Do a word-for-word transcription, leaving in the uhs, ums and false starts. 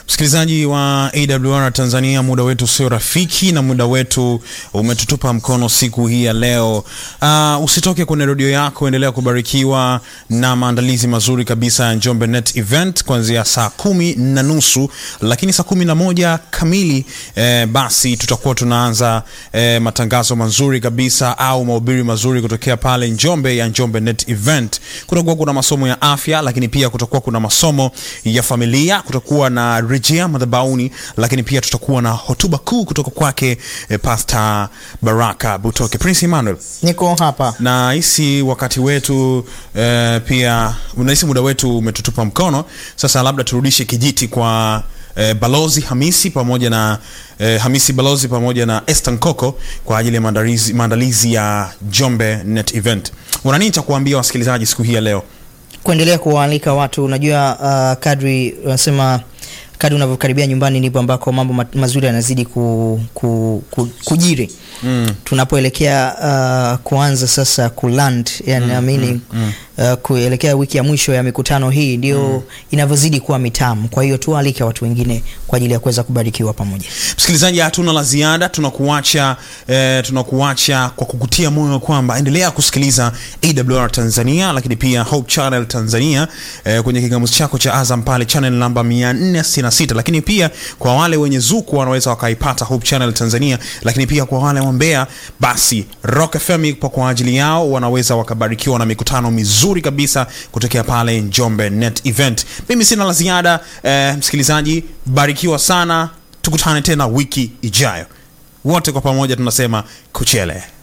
Msikilizaji wa A W R Tanzania, muda wetu sio rafiki na muda wetu umetutupa mkono siku hii ya leo. Uh, usitoke kwenye radio yako, endelea kubarikiwa na maandalizi mazuri kabisa ya Njombe Net Event kuanzia saa kumi na nusu, lakini saa kumi na moja kamili eh, basi tutakuwa tunaanza eh, matangazo mazuri kabisa au mahubiri mazuri kutokea pale Njombe ya Njombe Net Event. Kutakuwa kuna masomo ya afya, lakini pia kutakuwa kuna masomo ya familia, kutakuwa na rejea madhabahuni, lakini pia tutakuwa na hotuba kuu kutoka kwake eh, Pastor Baraka Butoke. Prince Emmanuel, niko hapa. Na hisi wakati wetu eh, pia unahisi muda wetu umetutupa mkono. Sasa labda turudishe kijiti kwa eh, Balozi Hamisi pamoja na eh, Hamisi Balozi pamoja na Esther Nkoko kwa ajili ya maandalizi maandalizi ya Njombe Net Event. Una nini cha kuambia wasikilizaji siku hii ya leo? Kuendelea kuwaalika watu, unajua uh, kadri unasema kadri unavyokaribia nyumbani ndipo ambako mambo ma mazuri yanazidi ku, ku, ku, kujiri. Mm. Tunapoelekea uh, kuanza sasa kuland, yani naamini mm, mm, mm. uh, kuelekea wiki ya mwisho ya mikutano hii ndio mm. inavyozidi kuwa mitamu. Kwa hiyo tualike watu wengine kwa ajili ya kuweza kubarikiwa pamoja. Msikilizaji, hatuna la ziada, tunakuacha eh, tunakuacha kwa kukutia moyo kwamba endelea kusikiliza A W R Tanzania, lakini pia Hope Channel Tanzania eh, kwenye kingamuzi chako cha Azam pale channel namba mia nne sitini na sita, lakini pia kwa wale wenye Zuku wanaweza wakaipata Hope Channel Tanzania, lakini pia kwa wale wa Mbeya basi Rock F M kwa kwa ajili yao wanaweza wakabarikiwa na mikutano mizuri kabisa kutokea pale Njombe Net Event. Mimi sina la ziada, eh, msikilizaji, barikiwa sana, tukutane tena wiki ijayo. Wote kwa pamoja tunasema kuchele.